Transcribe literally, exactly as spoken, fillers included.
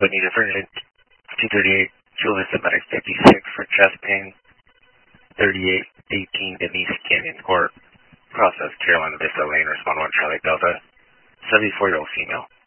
Bonita Version two thirty-eight, Chula Semitic fifty-six for chest pain, thirty-eight eighteen Denise Canyon Court, process Carolina Vista Lane, respond one Charlie Delta, seventy-four-year-old female.